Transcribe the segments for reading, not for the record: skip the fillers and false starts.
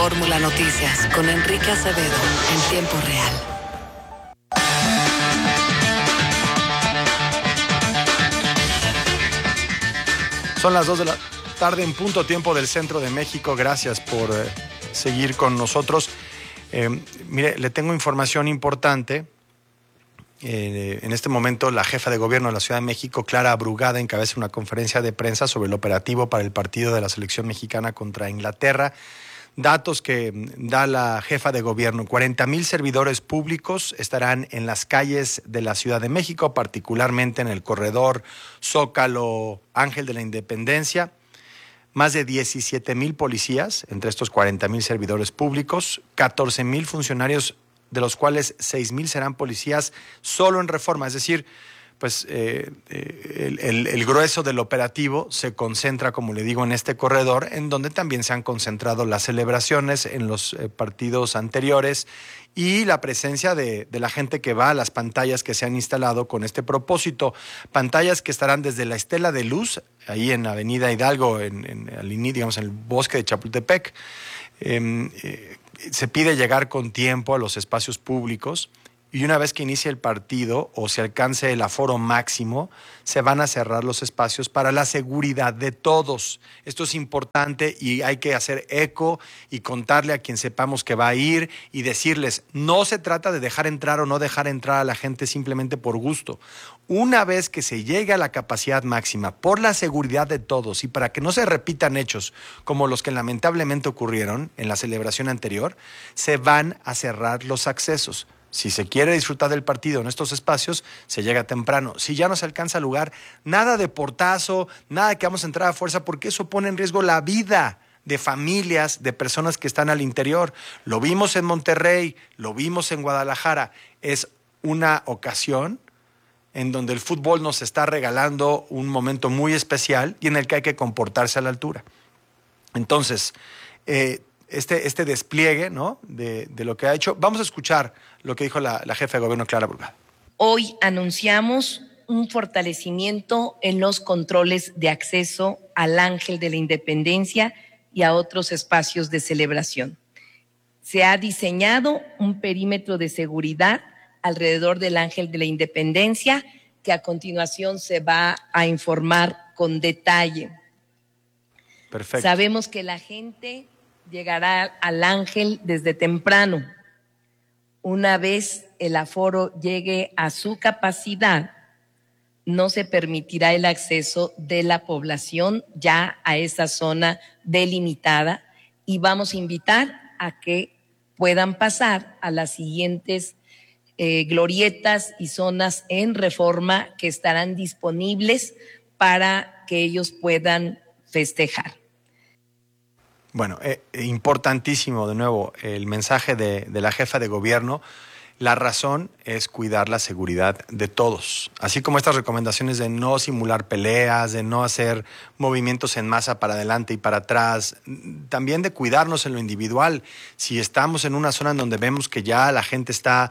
Fórmula Noticias con Enrique Acevedo en tiempo real. Son las 2 de la tarde en punto, tiempo del centro de México. Gracias por seguir con nosotros. Mire, le tengo información importante. En este momento la jefa de gobierno de la Ciudad de México, Clara Brugada, encabeza una conferencia de prensa sobre el operativo para el partido de la selección mexicana contra Inglaterra. Datos que da la jefa de gobierno: 40,000 servidores públicos estarán en las calles de la Ciudad de México, particularmente en el corredor Zócalo Ángel de la Independencia. Más de 17,000 policías entre estos 40,000 servidores públicos, 14,000 funcionarios, de los cuales 6,000 serán policías solo en Reforma. Es decir, pues el grueso del operativo se concentra, como le digo, en este corredor, en donde también se han concentrado las celebraciones en los partidos anteriores y la presencia de la gente que va a las pantallas que se han instalado con este propósito. Pantallas que estarán desde la Estela de Luz, ahí en Avenida Hidalgo, en el bosque de Chapultepec. Se pide llegar con tiempo a los espacios públicos y una vez que inicie el partido o se alcance el aforo máximo, se van a cerrar los espacios para la seguridad de todos. Esto es importante y hay que hacer eco y contarle a quien sepamos que va a ir y decirles: no se trata de dejar entrar o no dejar entrar a la gente simplemente por gusto. Una vez que se llegue a la capacidad máxima por la seguridad de todos y para que no se repitan hechos como los que lamentablemente ocurrieron en la celebración anterior, se van a cerrar los accesos. Si se quiere disfrutar del partido en estos espacios, se llega temprano. Si ya no se alcanza lugar, nada de portazo, nada de que vamos a entrar a fuerza, porque eso pone en riesgo la vida de familias, de personas que están al interior. Lo vimos en Monterrey, lo vimos en Guadalajara. Es una ocasión en donde el fútbol nos está regalando un momento muy especial y en el que hay que comportarse a la altura. Entonces, este despliegue, ¿no?, de lo que ha hecho. Vamos a escuchar lo que dijo la jefa de gobierno, Clara Brugada. Hoy anunciamos un fortalecimiento en los controles de acceso al Ángel de la Independencia y a otros espacios de celebración. Se ha diseñado un perímetro de seguridad alrededor del Ángel de la Independencia, que a continuación se va a informar con detalle. Perfecto. Sabemos que la gente llegará al Ángel desde temprano. Una vez el aforo llegue a su capacidad, no se permitirá el acceso de la población ya a esa zona delimitada y vamos a invitar a que puedan pasar a las siguientes glorietas y zonas en Reforma que estarán disponibles para que ellos puedan festejar. Bueno, importantísimo de nuevo el mensaje de la jefa de gobierno. La razón es cuidar la seguridad de todos, así como estas recomendaciones de no simular peleas, de no hacer movimientos en masa para adelante y para atrás, también de cuidarnos en lo individual. Si estamos en una zona en donde vemos que ya la gente está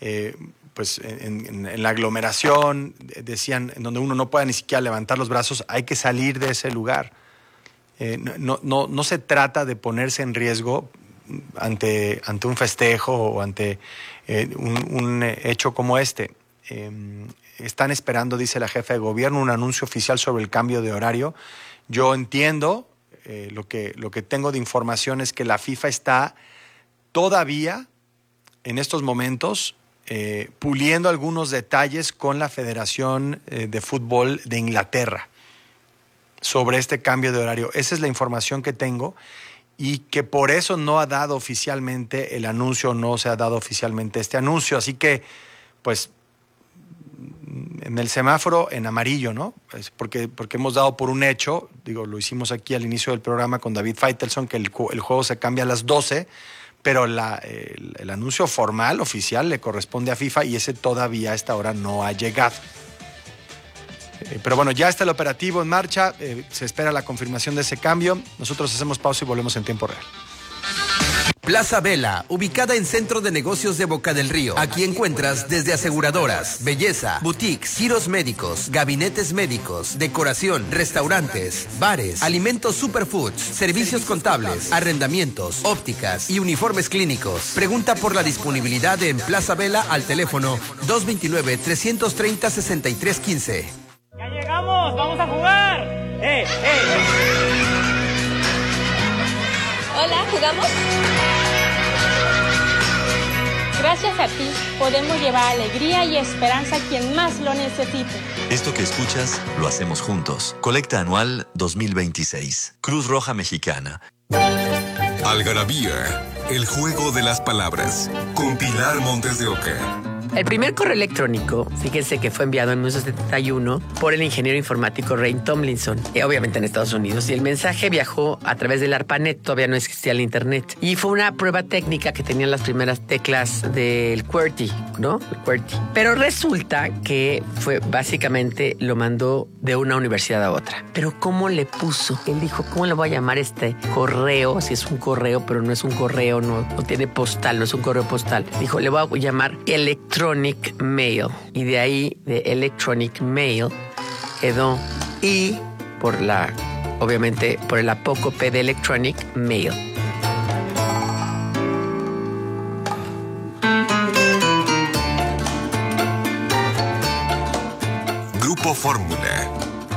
en la aglomeración, decían, en donde uno no pueda ni siquiera levantar los brazos, hay que salir de ese lugar. No se trata de ponerse en riesgo ante un festejo o ante un hecho como este. Están esperando, dice la jefa de gobierno, un anuncio oficial sobre el cambio de horario. Yo entiendo, lo que tengo de información es que la FIFA está todavía en estos momentos puliendo algunos detalles con la Federación de Fútbol de Inglaterra sobre este cambio de horario. Esa es la información que tengo y que por eso no ha dado oficialmente el anuncio, no se ha dado oficialmente este anuncio. Así que, pues, en el semáforo en amarillo, ¿no? Porque hemos dado por un hecho, lo hicimos aquí al inicio del programa con David Faitelson, que el juego se cambia a las 12, pero el anuncio formal, oficial, le corresponde a FIFA y ese todavía a esta hora no ha llegado. Pero bueno, ya está el operativo en marcha, se espera la confirmación de ese cambio. Nosotros hacemos pausa y volvemos en tiempo real. Plaza Vela, ubicada en Centro de Negocios de Boca del Río. Aquí encuentras desde aseguradoras, belleza, boutiques, giros médicos, gabinetes médicos, decoración, restaurantes, bares, alimentos superfoods, servicios contables, arrendamientos, ópticas y uniformes clínicos. Pregunta por la disponibilidad en Plaza Vela al teléfono 229-330-6315. ¡Ya llegamos! ¡Vamos a jugar! Hola, ¿jugamos? Gracias a ti, podemos llevar alegría y esperanza a quien más lo necesite. Esto que escuchas, lo hacemos juntos. Colecta Anual 2026. Cruz Roja Mexicana. Algarabía, el juego de las palabras, con Pilar Montes de Oca. El primer correo electrónico, fíjense que fue enviado en 1971 por el ingeniero informático Ray Tomlinson, obviamente en Estados Unidos, y el mensaje viajó a través del ARPANET, todavía no existía el internet, y fue una prueba técnica que tenían las primeras teclas del QWERTY, ¿no? El QWERTY. Pero resulta que fue básicamente lo mandó de una universidad a otra. Pero ¿cómo le puso? Él dijo, ¿cómo le voy a llamar este correo? Si es un correo, pero no es un correo, no tiene postal, no es un correo postal. Dijo, le voy a llamar Electronic Mail. Y de ahí, de Electronic Mail, quedó y obviamente, por el apócope de Electronic Mail. Grupo Fórmula.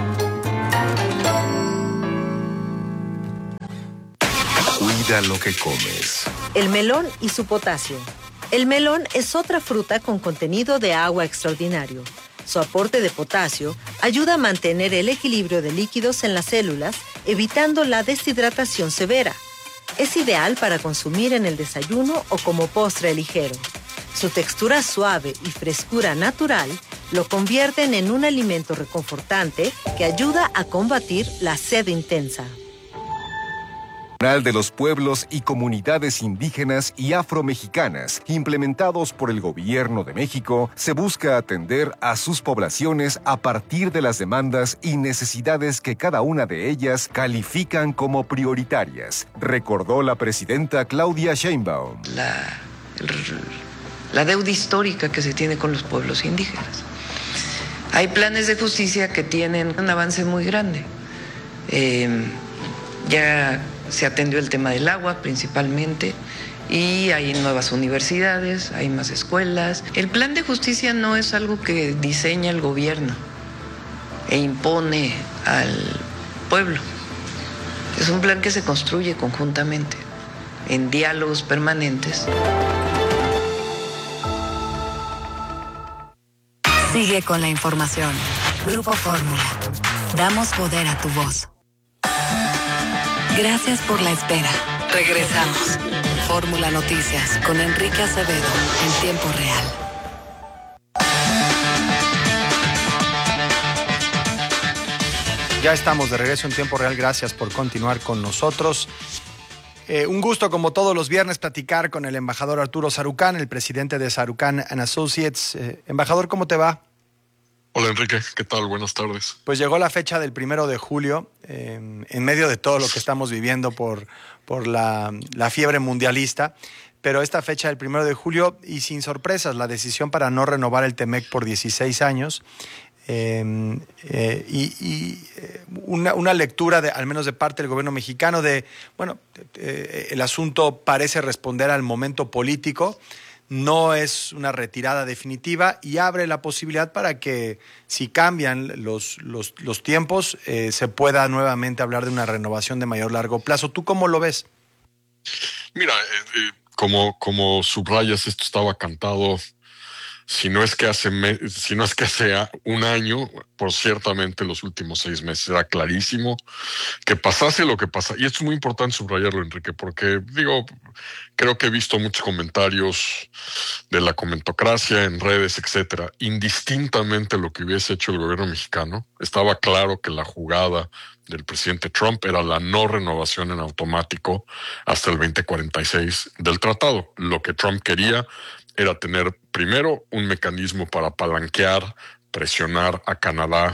Cuida lo que comes. El melón y su potasio. El melón es otra fruta con contenido de agua extraordinario. Su aporte de potasio ayuda a mantener el equilibrio de líquidos en las células, evitando la deshidratación severa. Es ideal para consumir en el desayuno o como postre ligero. Su textura suave y frescura natural lo convierten en un alimento reconfortante que ayuda a combatir la sed intensa. De los pueblos y comunidades indígenas y afromexicanas, implementados por el Gobierno de México, se busca atender a sus poblaciones a partir de las demandas y necesidades que cada una de ellas califican como prioritarias, recordó la presidenta Claudia Sheinbaum. La deuda histórica que se tiene con los pueblos indígenas. Hay planes de justicia que tienen un avance muy grande. Ya se atendió el tema del agua principalmente y hay nuevas universidades, hay más escuelas. El plan de justicia no es algo que diseña el gobierno e impone al pueblo. Es un plan que se construye conjuntamente, en diálogos permanentes. Sigue con la información. Grupo Fórmula. Damos poder a tu voz. Gracias por la espera. Regresamos. Fórmula Noticias con Enrique Acevedo en tiempo real. Ya estamos de regreso en tiempo real. Gracias por continuar con nosotros. Un gusto, como todos los viernes, platicar con el embajador Arturo Sarucán, el presidente de Sarucán & Associates. Embajador, ¿cómo te va? Hola Enrique, ¿qué tal? Buenas tardes. Pues llegó la fecha del 1 de julio, en medio de todo lo que estamos viviendo por la fiebre mundialista, pero esta fecha del 1 de julio, y sin sorpresas, la decisión para no renovar el TEMEC por 16 años, una lectura, al menos de parte del gobierno mexicano, el asunto parece responder al momento político. No es una retirada definitiva y abre la posibilidad para que, si cambian los tiempos, se pueda nuevamente hablar de una renovación de mayor largo plazo. ¿Tú cómo lo ves? Mira, como subrayas, esto estaba cantado, si no es que hace un año, por ciertamente los últimos 6 meses, era clarísimo que pasase lo que pasa. Y esto es muy importante subrayarlo, Enrique, porque creo que he visto muchos comentarios de la comentocracia en redes, etcétera. Indistintamente lo que hubiese hecho el gobierno mexicano, estaba claro que la jugada del presidente Trump era la no renovación en automático hasta el 2046 del tratado. Lo que Trump quería era tener primero un mecanismo para apalanquear, presionar a Canadá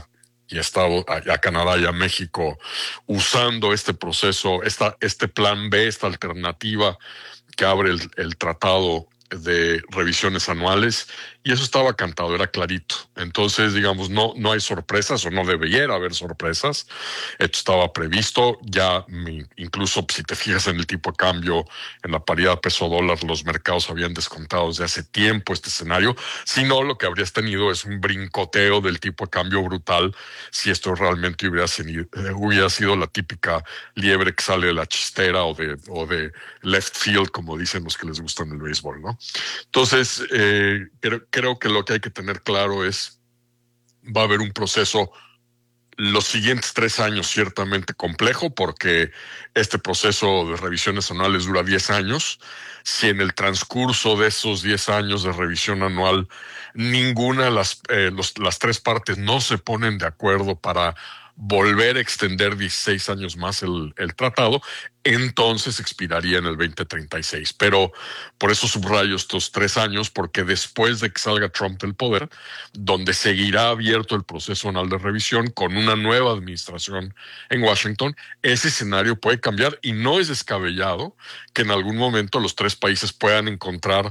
y a Canadá y a México usando este proceso, este plan B, esta alternativa que abre el tratado de revisiones anuales, y eso estaba cantado, era clarito. Entonces, digamos, no hay sorpresas, o no debiera haber sorpresas. Esto estaba previsto, ya incluso si te fijas en el tipo de cambio, en la paridad peso-dólar, los mercados habían descontado desde hace tiempo este escenario. Si no, lo que habrías tenido es un brincoteo del tipo de cambio brutal si esto realmente hubiera sido la típica liebre que sale de la chistera o de left field, como dicen los que les gustan el béisbol, ¿no? Entonces, creo que lo que hay que tener claro es, va a haber un proceso los siguientes 3 años ciertamente complejo, porque este proceso de revisiones anuales dura 10 años. Si en el transcurso de esos 10 años de revisión anual ninguna de las 3 partes no se ponen de acuerdo para volver a extender 16 años más el tratado, entonces expiraría en el 2036. Pero por eso subrayo estos 3 años, porque después de que salga Trump del poder, donde seguirá abierto el proceso anual de revisión con una nueva administración en Washington, ese escenario puede cambiar, y no es descabellado que en algún momento los 3 países puedan encontrar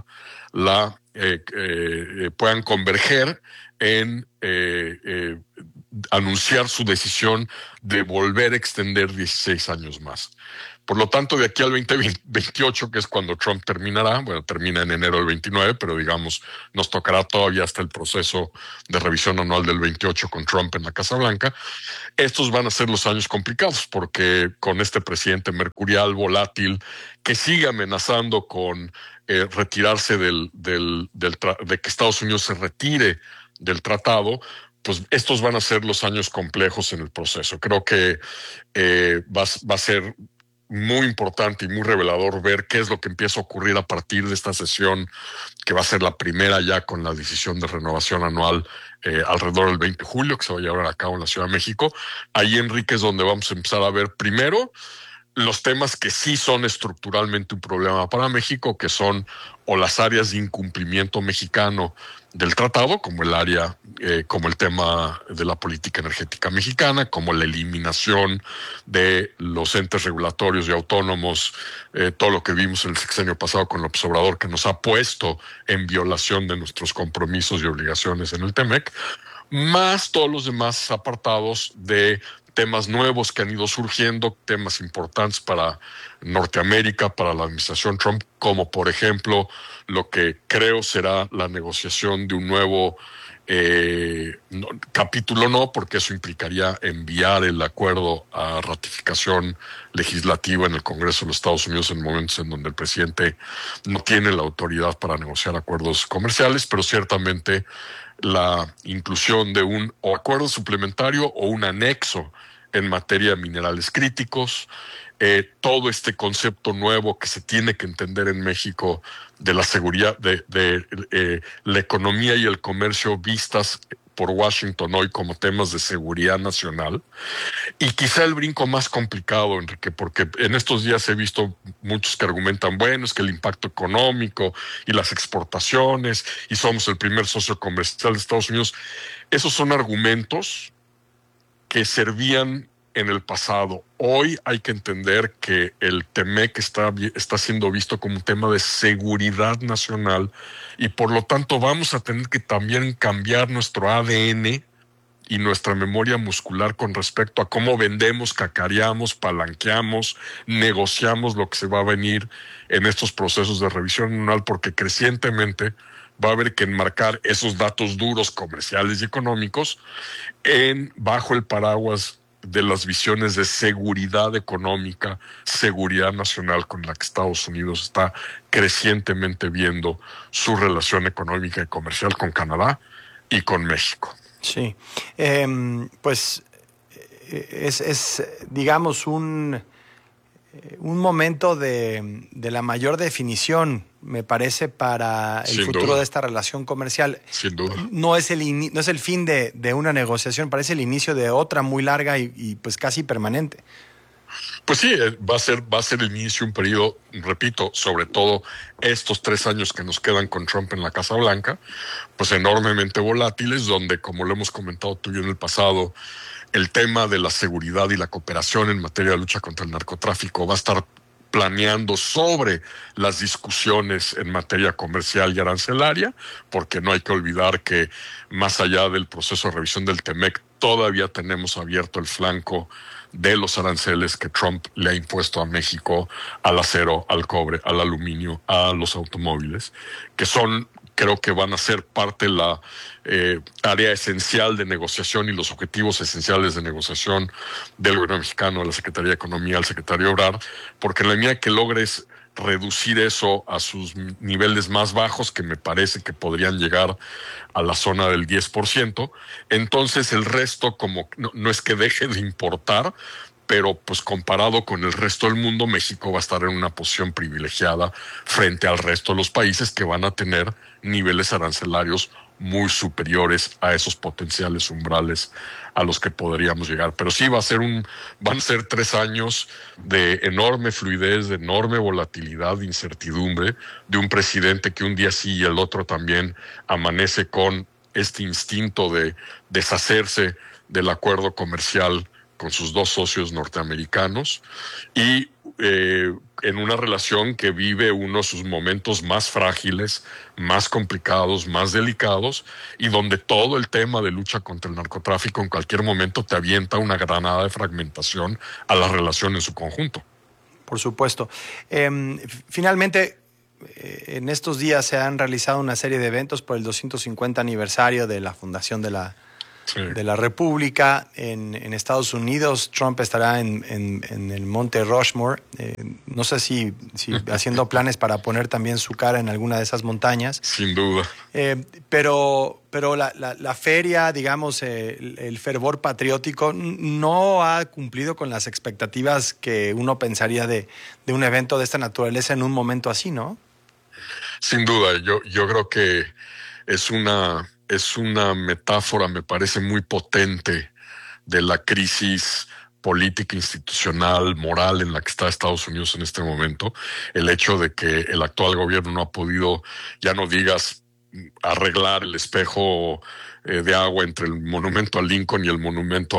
puedan converger en anunciar su decisión de volver a extender 16 años más. Por lo tanto, de aquí al 2028, que es cuando Trump terminará, bueno, termina en enero del 29, pero digamos, nos tocará todavía hasta el proceso de revisión anual del 28 con Trump en la Casa Blanca. Estos van a ser los años complicados, porque con este presidente mercurial, volátil, que sigue amenazando con retirarse de que Estados Unidos se retire del tratado, pues estos van a ser los años complejos en el proceso. Creo que va a ser muy importante y muy revelador ver qué es lo que empieza a ocurrir a partir de esta sesión, que va a ser la primera ya con la decisión de renovación anual alrededor del 20 de julio, que se va a llevar a cabo en la Ciudad de México. Ahí, Enrique, es donde vamos a empezar a ver primero los temas que sí son estructuralmente un problema para México, que son o las áreas de incumplimiento mexicano del tratado, como el tema de la política energética mexicana, como la eliminación de los entes regulatorios y autónomos, todo lo que vimos en el sexenio pasado con López Obrador, que nos ha puesto en violación de nuestros compromisos y obligaciones en el TEMEC, más todos los demás apartados de temas nuevos que han ido surgiendo, temas importantes para Norteamérica, para la administración Trump, como por ejemplo lo que creo será la negociación de un nuevo capítulo, no, porque eso implicaría enviar el acuerdo a ratificación legislativa en el Congreso de los Estados Unidos en momentos en donde el presidente no tiene la autoridad para negociar acuerdos comerciales, pero ciertamente la inclusión de un acuerdo suplementario o un anexo en materia de minerales críticos, todo este concepto nuevo que se tiene que entender en México de la seguridad, de la economía y el comercio vistas por Washington hoy como temas de seguridad nacional. Y quizá el brinco más complicado, Enrique, porque en estos días he visto muchos que argumentan, bueno, es que el impacto económico y las exportaciones, y somos el primer socio comercial de Estados Unidos. Esos son argumentos que servían en el pasado. Hoy hay que entender que el TEMEC está siendo visto como un tema de seguridad nacional, y por lo tanto vamos a tener que también cambiar nuestro ADN y nuestra memoria muscular con respecto a cómo vendemos, cacareamos, palanqueamos, negociamos lo que se va a venir en estos procesos de revisión anual, porque crecientemente va a haber que enmarcar esos datos duros comerciales y económicos bajo el paraguas de las visiones de seguridad económica, seguridad nacional con la que Estados Unidos está crecientemente viendo su relación económica y comercial con Canadá y con México. Sí, pues es digamos, un momento de la mayor definición, me parece, para el futuro de esta relación comercial. Sin duda. No es el fin de una negociación, parece el inicio de otra muy larga y pues casi permanente. Pues sí, va a ser el inicio de un periodo, repito, sobre todo estos 3 años que nos quedan con Trump en la Casa Blanca, pues enormemente volátiles, donde, como lo hemos comentado tú y yo en el pasado, el tema de la seguridad y la cooperación en materia de lucha contra el narcotráfico va a estar planeando sobre las discusiones en materia comercial y arancelaria, porque no hay que olvidar que más allá del proceso de revisión del TEMEC, todavía tenemos abierto el flanco de los aranceles que Trump le ha impuesto a México al acero, al cobre, al aluminio, a los automóviles, que son, creo que van a ser parte de la área esencial de negociación y los objetivos esenciales de negociación del gobierno mexicano, de la Secretaría de Economía, del secretario Ebrard, porque en la medida que logres reducir eso a sus niveles más bajos, que me parece que podrían llegar a la zona del 10%, entonces el resto, como no es que deje de importar, pero pues comparado con el resto del mundo, México va a estar en una posición privilegiada frente al resto de los países que van a tener niveles arancelarios muy superiores a esos potenciales umbrales a los que podríamos llegar. Pero sí van a ser 3 años de enorme fluidez, de enorme volatilidad, de incertidumbre, de un presidente que un día sí y el otro también amanece con este instinto de deshacerse del acuerdo comercial con sus 2 socios norteamericanos y en una relación que vive uno de sus momentos más frágiles, más complicados, más delicados, y donde todo el tema de lucha contra el narcotráfico en cualquier momento te avienta una granada de fragmentación a la relación en su conjunto. Por supuesto. Finalmente, en estos días se han realizado una serie de eventos por el 250 aniversario de la fundación de la República en Estados Unidos. Trump estará en el Monte Rushmore. No sé si haciendo planes para poner también su cara en alguna de esas montañas. Sin duda. Pero la feria, digamos, el fervor patriótico no ha cumplido con las expectativas que uno pensaría de un evento de esta naturaleza en un momento así, ¿no? Sin duda. Yo creo que es una metáfora, me parece, muy potente de la crisis política, institucional, moral en la que está Estados Unidos en este momento. El hecho de que el actual gobierno no ha podido, ya no digas arreglar el espejo de agua entre el monumento a Lincoln y el monumento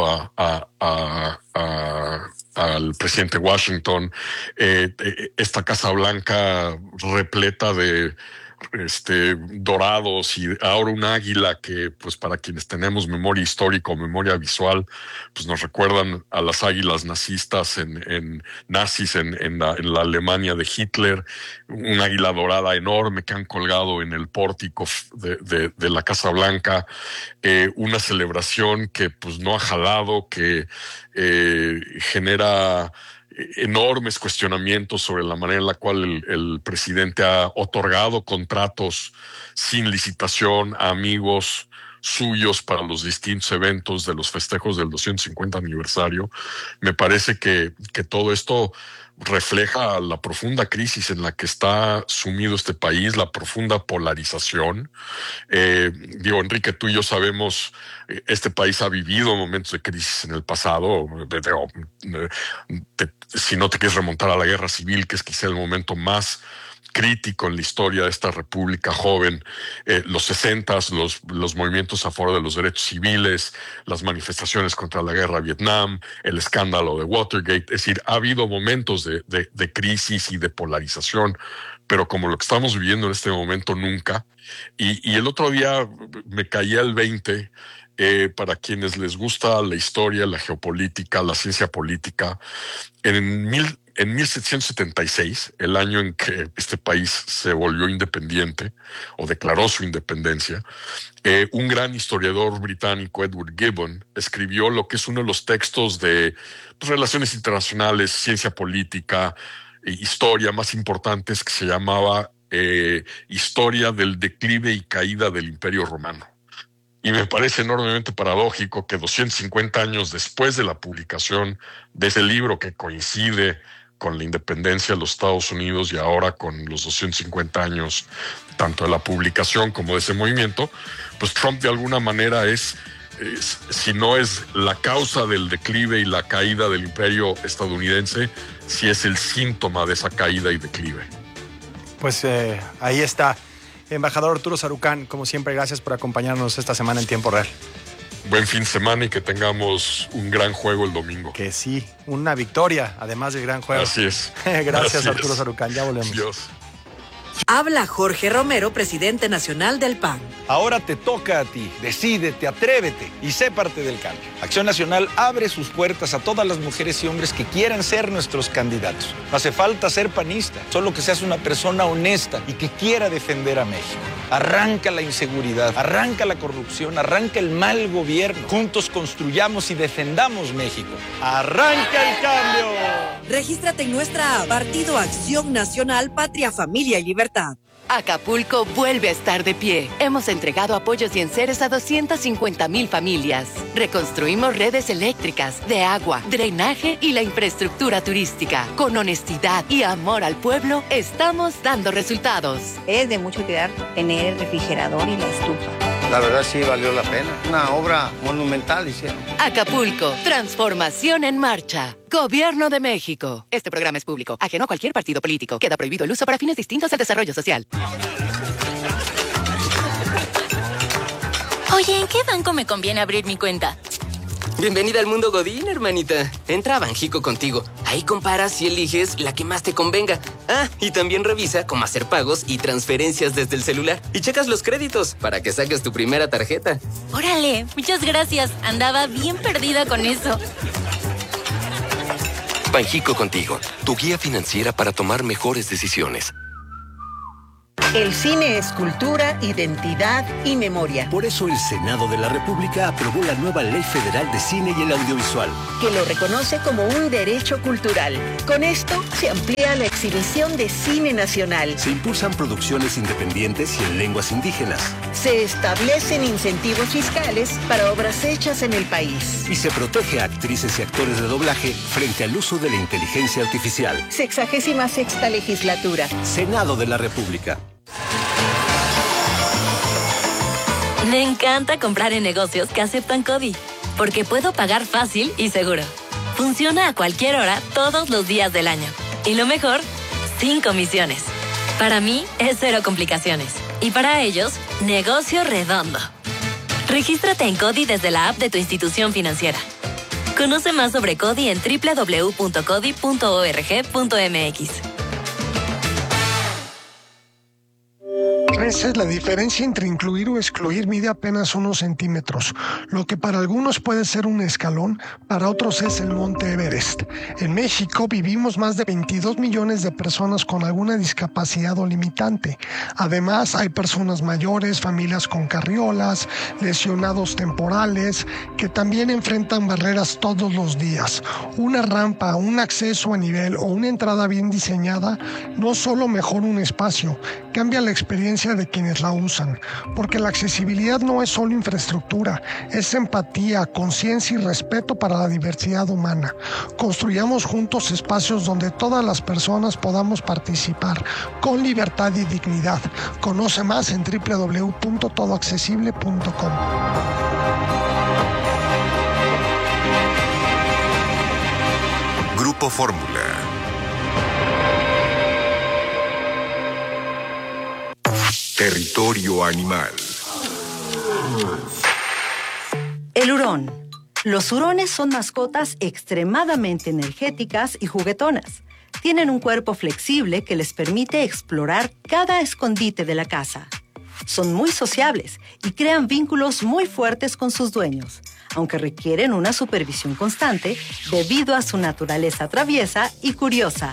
al presidente Washington, esta Casa Blanca repleta de dorados y ahora un águila que, pues, para quienes tenemos memoria histórica o memoria visual, pues nos recuerdan a las águilas nazistas en la Alemania de Hitler, un águila dorada enorme que han colgado en el pórtico de la Casa Blanca, una celebración que pues no ha jalado, que genera enormes cuestionamientos sobre la manera en la cual el presidente ha otorgado contratos sin licitación a amigos suyos para los distintos eventos de los festejos del 250 aniversario. Me parece que todo esto refleja la profunda crisis en la que está sumido este país, la profunda polarización. Enrique, tú y yo sabemos, este país ha vivido momentos de crisis en el pasado. Si no te quieres remontar a la guerra civil, que es quizá el momento más crítico en la historia de esta república joven, los 60s, los movimientos a favor de los derechos civiles, las manifestaciones contra la guerra a Vietnam, el escándalo de Watergate. Es decir, ha habido momentos de crisis y de polarización, pero como lo que estamos viviendo en este momento, nunca. Y el otro día me caía el 20, para quienes les gusta la historia, la geopolítica, la ciencia política. En 1776, el año en que este país se volvió independiente o declaró su independencia, un gran historiador británico, Edward Gibbon, escribió lo que es uno de los textos de relaciones internacionales, ciencia política, historia más importantes, que se llamaba Historia del declive y caída del Imperio Romano. Y me parece enormemente paradójico que 250 años después de la publicación de ese libro, que coincide con la independencia de los Estados Unidos y ahora con los 250 años tanto de la publicación como de ese movimiento, pues Trump de alguna manera es si no es la causa del declive y la caída del imperio estadounidense, sí es el síntoma de esa caída y declive. Pues ahí está. Embajador Arturo Sarucán, como siempre, gracias por acompañarnos esta semana en Tiempo Real. Buen fin de semana y que tengamos un gran juego el domingo. Que sí, una victoria, además del gran juego. Así es. Gracias, Así Arturo es. Sarucán, ya volvemos. Dios. Habla Jorge Romero, presidente nacional del PAN. Ahora te toca a ti. Decídete, atrévete y sé parte del cambio. Acción Nacional abre sus puertas a todas las mujeres y hombres que quieran ser nuestros candidatos. No hace falta ser panista, solo que seas una persona honesta y que quiera defender a México. Arranca la inseguridad, arranca la corrupción, arranca el mal gobierno. Juntos construyamos y defendamos México. ¡Arranca el cambio! Regístrate en nuestra app, Partido Acción Nacional, Patria, Familia y Libertad. Acapulco vuelve a estar de pie. Hemos entregado apoyos y enseres a 250,000 familias. Reconstruimos redes eléctricas, de agua, drenaje y la infraestructura turística. Con honestidad y amor al pueblo, estamos dando resultados. Es de mucho cuidar tener el refrigerador y la estufa. La verdad sí valió la pena. Una obra monumental hicieron. Acapulco, transformación en marcha. Gobierno de México. Este programa es público, ajeno a cualquier partido político. Queda prohibido el uso para fines distintos al desarrollo social. Oye, ¿en qué banco me conviene abrir mi cuenta? Bienvenida al mundo Godín, hermanita. Entra a Banjico Contigo. Ahí comparas y eliges la que más te convenga. Ah, y también revisa cómo hacer pagos y transferencias desde el celular. Y checas los créditos para que saques tu primera tarjeta. Órale, muchas gracias. Andaba bien perdida con eso. Banjico Contigo, tu guía financiera para tomar mejores decisiones. El cine es cultura, identidad y memoria. Por eso el Senado de la República aprobó la nueva Ley Federal de Cine y el Audiovisual, que lo reconoce como un derecho cultural. Con esto se amplía la exhibición de cine nacional. Se impulsan producciones independientes y en lenguas indígenas. Se establecen incentivos fiscales para obras hechas en el país. Y se protege a actrices y actores de doblaje frente al uso de la inteligencia artificial. 66ª legislatura. Senado de la República. Me encanta comprar en negocios que aceptan CODI, porque puedo pagar fácil y seguro. Funciona a cualquier hora, todos los días del año. Y lo mejor, sin comisiones. Para mí, es cero complicaciones. Y para ellos, negocio redondo. Regístrate en CODI desde la app de tu institución financiera. Conoce más sobre CODI en www.codi.org.mx. A veces la diferencia entre incluir o excluir mide apenas unos centímetros. Lo que para algunos puede ser un escalón, para otros es el Monte Everest. En México vivimos más de 22 millones de personas con alguna discapacidad o limitante. Además, hay personas mayores, familias con carriolas, lesionados temporales, que también enfrentan barreras todos los días. Una rampa, un acceso a nivel o una entrada bien diseñada no solo mejora un espacio, cambia la experiencia de quienes la usan, porque la accesibilidad no es solo infraestructura, es empatía, conciencia y respeto para la diversidad humana. Construyamos juntos espacios donde todas las personas podamos participar con libertad y dignidad. Conoce más en www.todoaccesible.com. Grupo Fórmula. Territorio animal. El hurón. Los hurones son mascotas extremadamente energéticas y juguetonas. Tienen un cuerpo flexible que les permite explorar cada escondite de la casa. Son muy sociables y crean vínculos muy fuertes con sus dueños, aunque requieren una supervisión constante debido a su naturaleza traviesa y curiosa.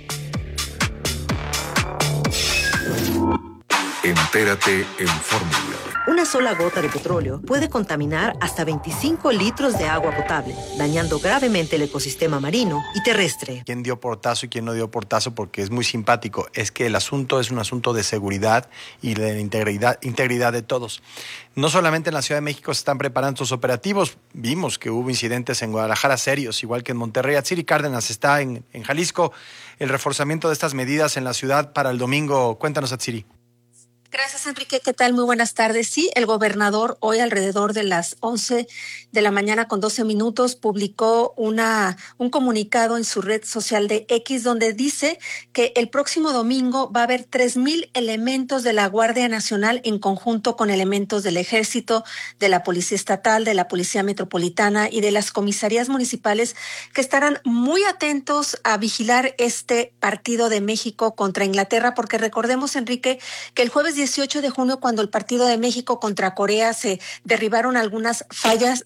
Entérate en Fórmula. Una sola gota de petróleo puede contaminar hasta 25 litros de agua potable, dañando gravemente el ecosistema marino y terrestre. ¿Quién dio portazo y quién no dio portazo? Porque es muy simpático. Es que el asunto es un asunto de seguridad y de integridad de todos. No solamente en la Ciudad de México se están preparando estos operativos. Vimos que hubo incidentes en Guadalajara serios, igual que en Monterrey. Atsiri Cárdenas está en Jalisco. El reforzamiento de estas medidas en la ciudad para el domingo. Cuéntanos, Atsiri. Gracias, Enrique. ¿Qué tal? Muy buenas tardes. Sí, el gobernador hoy alrededor de las 11 de la mañana con 12 minutos publicó un comunicado en su red social de X donde dice que el próximo domingo va a haber 3,000 elementos de la Guardia Nacional en conjunto con elementos del Ejército, de la Policía Estatal, de la Policía Metropolitana y de las comisarías municipales que estarán muy atentos a vigilar este partido de México contra Inglaterra, porque recordemos, Enrique, que el jueves 18 de junio, cuando el partido de México contra Corea se derribaron algunas vallas,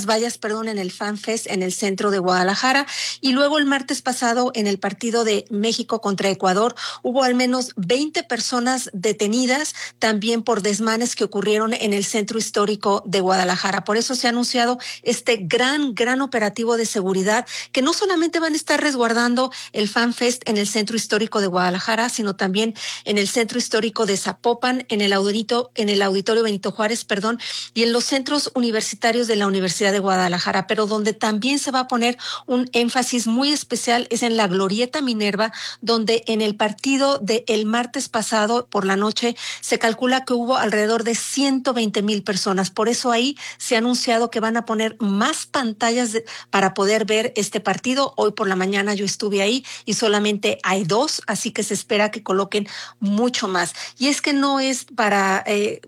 en el Fan Fest en el centro de Guadalajara, y luego el martes pasado en el partido de México contra Ecuador hubo al menos 20 personas detenidas también por desmanes que ocurrieron en el centro histórico de Guadalajara. Por eso se ha anunciado este gran operativo de seguridad que no solamente van a estar resguardando el Fan Fest en el centro histórico de Guadalajara, sino también en el centro histórico de Zapopan, en el auditorio Benito Juárez, y en los centros universitarios de la Universidad de Guadalajara, pero donde también se va a poner un énfasis muy especial es en la Glorieta Minerva, donde en el partido del martes pasado por la noche se calcula que hubo alrededor de 120,000 personas. Por eso ahí se ha anunciado que van a poner más pantallas para poder ver este partido. Hoy por la mañana yo estuve ahí y solamente hay 2, así que se espera que coloquen mucho más. Y es que no es para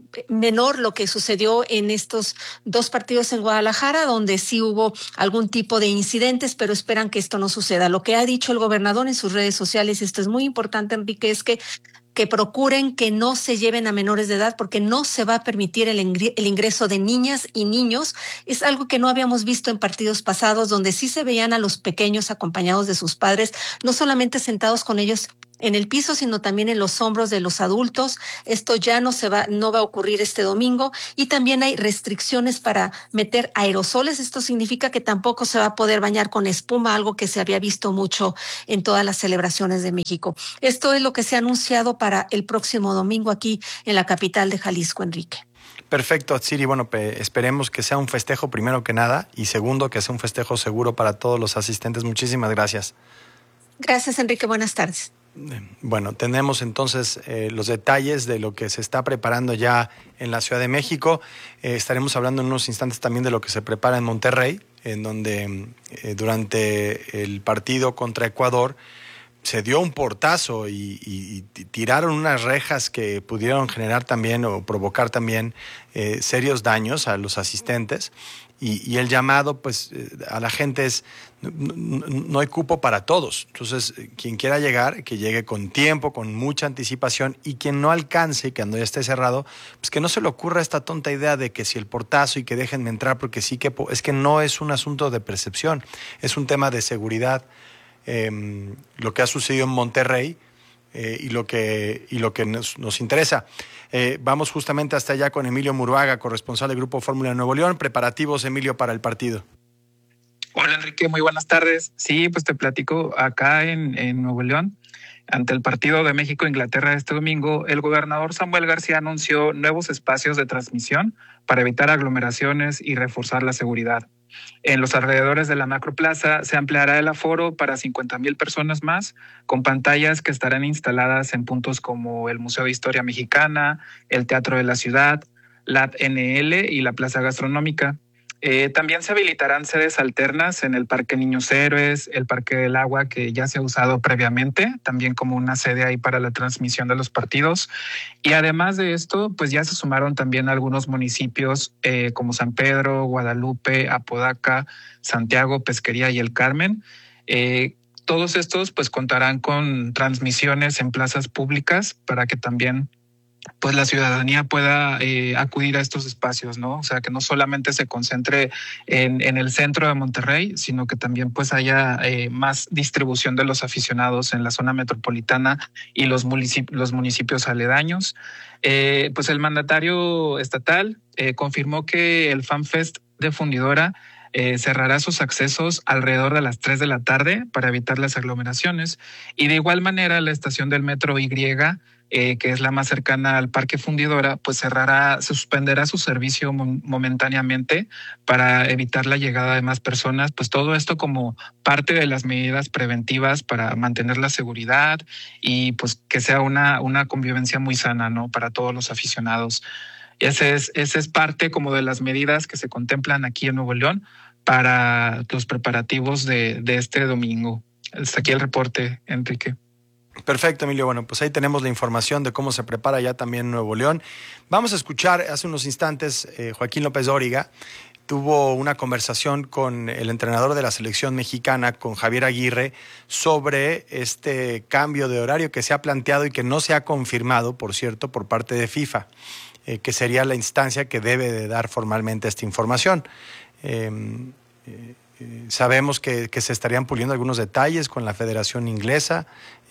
menor lo que sucedió en estos 2 partidos en Guadalajara, donde sí hubo algún tipo de incidentes, pero esperan que esto no suceda. Lo que ha dicho el gobernador en sus redes sociales, y esto es muy importante, Enrique, es que procuren que no se lleven a menores de edad, porque no se va a permitir el ingreso de niñas y niños. Es algo que no habíamos visto en partidos pasados, donde sí se veían a los pequeños acompañados de sus padres, no solamente sentados con ellos en el piso, sino también en los hombros de los adultos. Esto ya no va a ocurrir este domingo, y también hay restricciones para meter aerosoles. Esto significa que tampoco se va a poder bañar con espuma, algo que se había visto mucho en todas las celebraciones de México. Esto es lo que se ha anunciado para el próximo domingo aquí en la capital de Jalisco, Enrique. Perfecto, Atsiri. Bueno, esperemos que sea un festejo primero que nada, y segundo, que sea un festejo seguro para todos los asistentes. Muchísimas gracias. Gracias, Enrique. Buenas tardes. Bueno, tenemos entonces los detalles de lo que se está preparando ya en la Ciudad de México. Estaremos hablando en unos instantes también de lo que se prepara en Monterrey, en donde durante el partido contra Ecuador se dio un portazo y tiraron unas rejas que pudieron generar también o provocar también serios daños a los asistentes. Y el llamado pues a la gente es, no hay cupo para todos. Entonces, quien quiera llegar, que llegue con tiempo, con mucha anticipación, y quien no alcance, que cuando ya esté cerrado, pues que no se le ocurra esta tonta idea de que si el portazo y que déjenme entrar porque sí que... Es que no es un asunto de percepción, es un tema de seguridad. Lo que ha sucedido en Monterrey y lo que nos interesa. Vamos justamente hasta allá con Emilio Muruaga, corresponsal del Grupo Fórmula Nuevo León. Preparativos, Emilio, para el partido. Hola, Enrique, muy buenas tardes. Sí, pues te platico, acá en Nuevo León, ante el partido de México-Inglaterra este domingo, el gobernador Samuel García anunció nuevos espacios de transmisión para evitar aglomeraciones y reforzar la seguridad. En los alrededores de la Macroplaza se ampliará el aforo para 50,000 personas más, con pantallas que estarán instaladas en puntos como el Museo de Historia Mexicana, el Teatro de la Ciudad, la NL y la Plaza Gastronómica. También se habilitarán sedes alternas en el Parque Niños Héroes, el Parque del Agua, que ya se ha usado previamente, también como una sede ahí para la transmisión de los partidos. Y además de esto, pues ya se sumaron también algunos municipios como San Pedro, Guadalupe, Apodaca, Santiago, Pesquería y El Carmen. Todos estos pues contarán con transmisiones en plazas públicas para que también pues la ciudadanía pueda acudir a estos espacios, ¿no? O sea, que no solamente se concentre en el centro de Monterrey, sino que también pues haya más distribución de los aficionados en la zona metropolitana y los municipios aledaños. Pues el mandatario estatal confirmó que el Fan Fest de Fundidora cerrará sus accesos alrededor de las 3 de la tarde para evitar las aglomeraciones, y de igual manera la estación del Metro Y que es la más cercana al Parque Fundidora, pues suspenderá su servicio momentáneamente para evitar la llegada de más personas. Pues todo esto como parte de las medidas preventivas para mantener la seguridad y pues que sea una convivencia muy sana, ¿no? Para todos los aficionados. Ese es parte como de las medidas que se contemplan aquí en Nuevo León para los preparativos de este domingo. Hasta aquí el reporte, Enrique. Perfecto, Emilio. Bueno, pues ahí tenemos la información de cómo se prepara ya también Nuevo León. Vamos a escuchar hace unos instantes Joaquín López Dóriga tuvo una conversación con el entrenador de la selección mexicana, con Javier Aguirre, sobre este cambio de horario que se ha planteado y que no se ha confirmado, por cierto, por parte de FIFA, que sería la instancia que debe de dar formalmente esta información. Sabemos que se estarían puliendo algunos detalles con la Federación Inglesa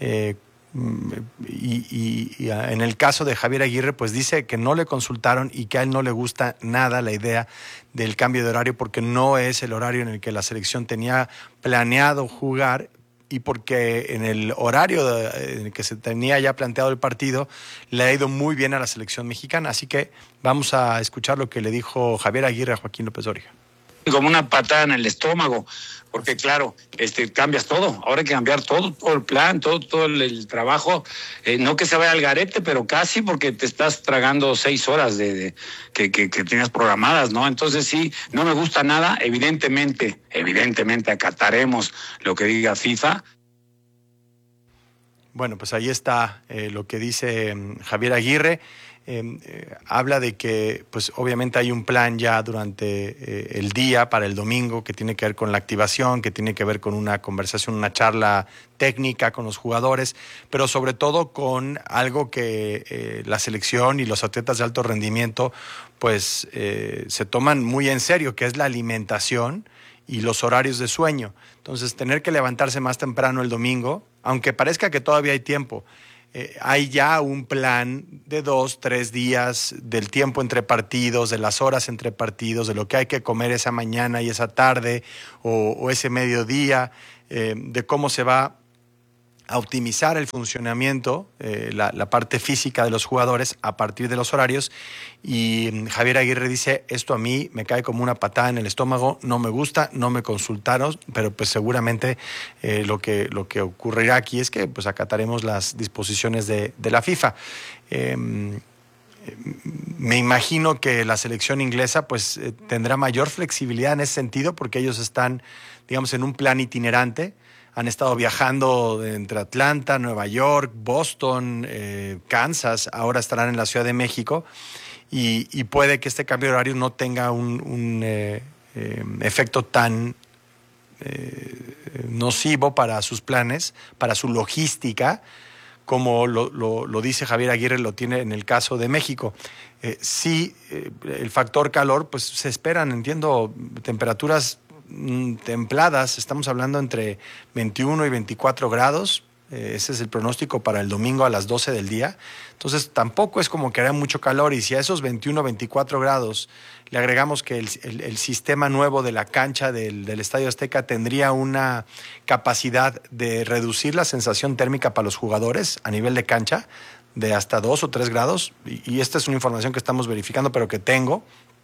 y en el caso de Javier Aguirre pues dice que no le consultaron y que a él no le gusta nada la idea del cambio de horario porque no es el horario en el que la selección tenía planeado jugar y porque en el horario en el que se tenía ya planteado el partido le ha ido muy bien a la selección mexicana. Así que vamos a escuchar lo que le dijo Javier Aguirre a Joaquín López Dóriga. Como una patada en el estómago, porque claro, cambias todo, ahora hay que cambiar todo el plan, todo el trabajo, no que se vaya al garete, pero casi, porque te estás tragando 6 horas que tenías programadas, ¿no? Entonces sí, no me gusta nada, evidentemente acataremos lo que diga FIFA. Bueno, pues ahí está lo que dice Javier Aguirre. Habla de que pues obviamente hay un plan ya durante el día para el domingo que tiene que ver con la activación, que tiene que ver con una conversación, una charla técnica con los jugadores, pero sobre todo con algo que la selección y los atletas de alto rendimiento pues se toman muy en serio, que es la alimentación y los horarios de sueño. Entonces tener que levantarse más temprano el domingo, aunque parezca que todavía hay tiempo, hay ya un plan de 2-3 días del tiempo entre partidos, de las horas entre partidos, de lo que hay que comer esa mañana y esa tarde o ese mediodía, de cómo se va a optimizar el funcionamiento, la parte física de los jugadores a partir de los horarios. Y Javier Aguirre dice, esto a mí me cae como una patada en el estómago, no me gusta, no me consultaron, pero pues seguramente lo que ocurrirá aquí es que pues acataremos las disposiciones de la FIFA. Me imagino que la selección inglesa pues tendrá mayor flexibilidad en ese sentido porque ellos están, digamos, en un plan itinerante. Han estado viajando entre Atlanta, Nueva York, Boston, Kansas, ahora estarán en la Ciudad de México y puede que este cambio de horario no tenga un efecto tan nocivo para sus planes, para su logística, como lo dice Javier Aguirre, lo tiene en el caso de México. Sí, el factor calor, pues se esperan, entiendo, temperaturas templadas, estamos hablando entre 21 y 24 grados, ese es el pronóstico para el domingo a las 12 del día, entonces tampoco es como que hará mucho calor y si a esos 21 o 24 grados le agregamos que el sistema nuevo de la cancha del Estadio Azteca tendría una capacidad de reducir la sensación térmica para los jugadores a nivel de cancha de hasta 2 o 3 grados y esta es una información que estamos verificando pero que tengo,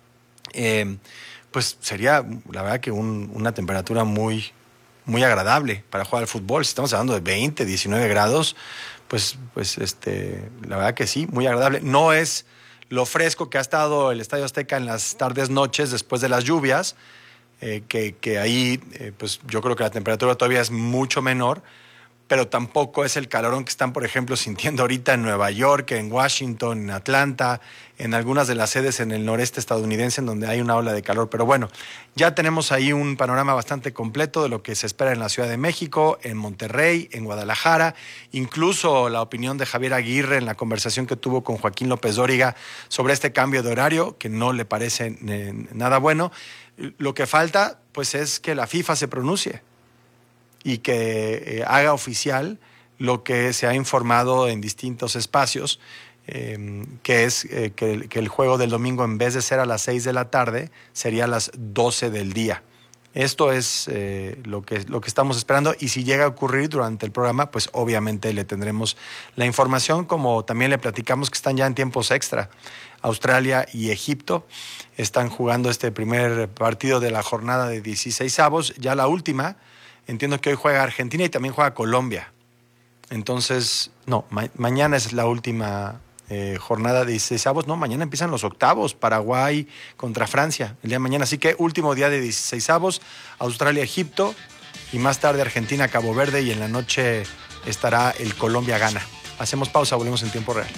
pues sería, la verdad, que una temperatura muy, muy agradable para jugar al fútbol. Si estamos hablando de 20, 19 grados, pues la verdad que sí, muy agradable. No es lo fresco que ha estado el Estadio Azteca en las tardes, noches, después de las lluvias, que ahí, pues yo creo que la temperatura todavía es mucho menor, pero tampoco es el calorón que están, por ejemplo, sintiendo ahorita en Nueva York, en Washington, en Atlanta, en algunas de las sedes en el noreste estadounidense en donde hay una ola de calor. Pero bueno, ya tenemos ahí un panorama bastante completo de lo que se espera en la Ciudad de México, en Monterrey, en Guadalajara, incluso la opinión de Javier Aguirre en la conversación que tuvo con Joaquín López Dóriga sobre este cambio de horario, que no le parece nada bueno. Lo que falta, pues, es que la FIFA se pronuncie y que haga oficial lo que se ha informado en distintos espacios, que es que el juego del domingo, en vez de ser a las 6 de la tarde, sería a las 12 del día. Esto es lo que estamos esperando, y si llega a ocurrir durante el programa, pues obviamente le tendremos la información, como también le platicamos que están ya en tiempos extra. Australia y Egipto están jugando este primer partido de la jornada de 16avos, ya la última. Entiendo que hoy juega Argentina y también juega Colombia. Entonces, no, mañana es la última jornada de 16avos. No, mañana empiezan los octavos, Paraguay contra Francia el día de mañana. Así que último día de 16avos, Australia, Egipto, y más tarde Argentina, Cabo Verde, y en la noche estará el Colombia-Ghana. Hacemos pausa, volvemos en tiempo real.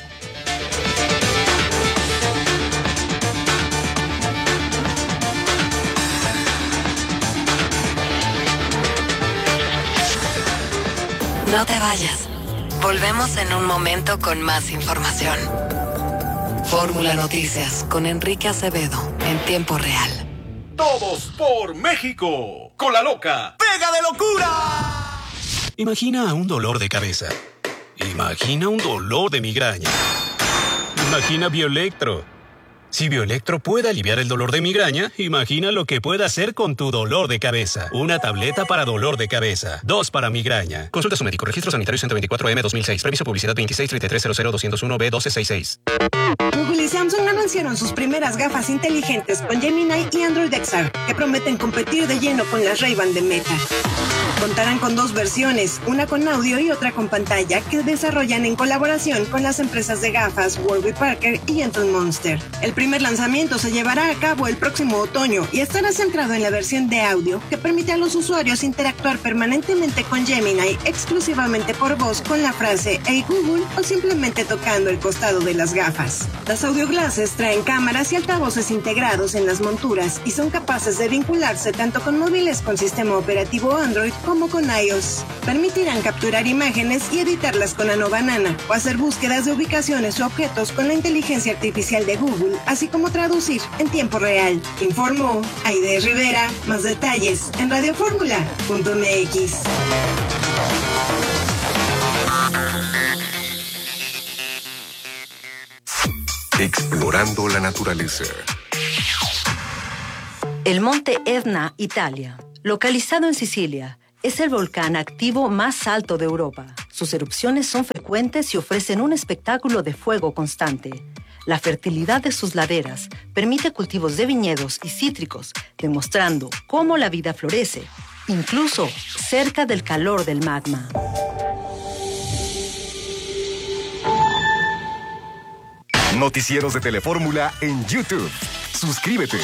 No te vayas. Volvemos en un momento con más información. Fórmula Noticias con Enrique Acevedo en tiempo real. Todos por México. Con la loca. ¡Pega de locura! Imagina un dolor de cabeza. Imagina un dolor de migraña. Imagina Bioelectro. Si Bioelectro puede aliviar el dolor de migraña, imagina lo que puede hacer con tu dolor de cabeza. Una tableta para dolor de cabeza. 2 para migraña. Consulta a su médico. Registro sanitario 124M 2006. Previso publicidad 2633000201B1266. Google y Samsung anunciaron sus primeras gafas inteligentes con Gemini y Android XR, que prometen competir de lleno con las Ray-Ban de Meta. Contarán con 2 versiones, una con audio y otra con pantalla, que desarrollan en colaboración con las empresas de gafas Warby Parker y Anton Monster. El primer lanzamiento se llevará a cabo el próximo otoño y estará centrado en la versión de audio, que permite a los usuarios interactuar permanentemente con Gemini exclusivamente por voz con la frase "Hey Google" o simplemente tocando el costado de las gafas. Las audio glasses traen cámaras y altavoces integrados en las monturas y son capaces de vincularse tanto con móviles con sistema operativo Android como con iOS. Permitirán capturar imágenes y editarlas con Nano Banana o hacer búsquedas de ubicaciones o objetos con la inteligencia artificial de Google, así como traducir en tiempo real. Informó Aide Rivera. Más detalles en radioformula.mx. Explorando la naturaleza. El monte Etna, Italia, localizado en Sicilia, es el volcán activo más alto de Europa. Sus erupciones son frecuentes y ofrecen un espectáculo de fuego constante. La fertilidad de sus laderas permite cultivos de viñedos y cítricos, demostrando cómo la vida florece, incluso cerca del calor del magma. Noticieros de Telefórmula en YouTube. Suscríbete.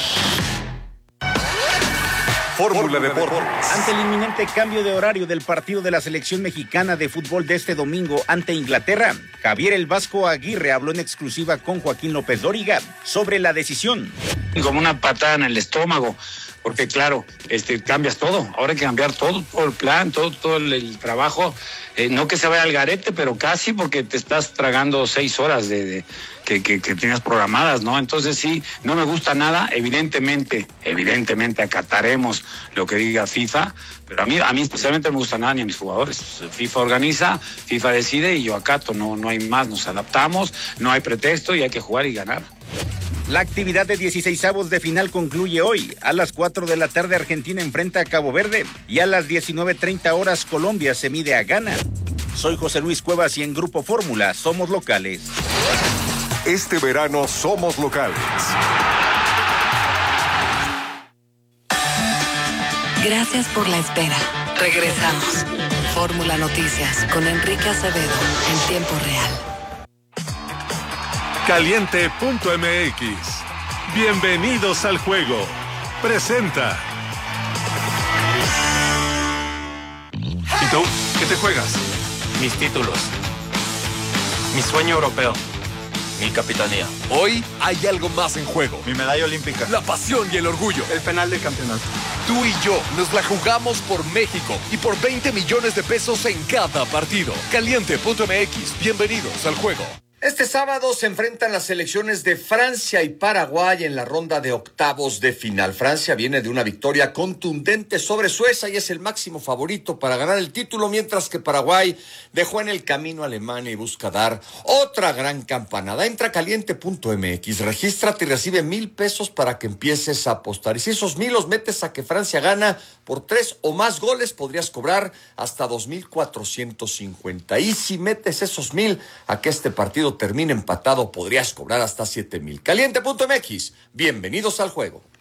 Fórmula Deportes. Ante el inminente cambio de horario del partido de la selección mexicana de fútbol de este domingo ante Inglaterra, Javier El Vasco Aguirre habló en exclusiva con Joaquín López Dóriga sobre la decisión. Como una patada en el estómago, porque claro, cambias todo. Ahora hay que cambiar todo el plan, todo el trabajo. No que se vaya al garete, pero casi, porque te estás tragando 6 horas que tenías programadas, ¿no? Entonces sí, no me gusta nada. Evidentemente acataremos lo que diga FIFA, pero a mí especialmente no me gusta nada ni a mis jugadores. FIFA organiza, FIFA decide y yo acato, no hay más, nos adaptamos, no hay pretexto y hay que jugar y ganar. La actividad de 16avos de final concluye hoy. A las 4 de la tarde Argentina enfrenta a Cabo Verde y a las 19:30 horas Colombia se mide a Ghana. Soy José Luis Cuevas y en Grupo Fórmula somos locales. Este verano somos locales. Gracias por la espera. Regresamos. Fórmula Noticias con Enrique Acevedo en tiempo real. Caliente.mx. Bienvenidos al juego. Presenta. ¿Y tú? ¿Qué te juegas? Mis títulos. Mi sueño europeo. Mi capitanía. Hoy hay algo más en juego. Mi medalla olímpica. La pasión y el orgullo. El penal del campeonato. Tú y yo nos la jugamos por México y por 20 millones de pesos en cada partido. Caliente.mx. Bienvenidos al juego. Este sábado se enfrentan las selecciones de Francia y Paraguay en la ronda de octavos de final. Francia viene de una victoria contundente sobre Suecia y es el máximo favorito para ganar el título, mientras que Paraguay dejó en el camino a Alemania y busca dar otra gran campanada. Entra a caliente.mx, regístrate y recibe $1,000 para que empieces a apostar. Y si esos 1,000 los metes a que Francia gana por 3 o más goles, podrías cobrar hasta 2,450. Y si metes esos 1,000 a que este partido termine empatado, podrías cobrar hasta 7,000. Caliente.mx, bienvenidos al juego.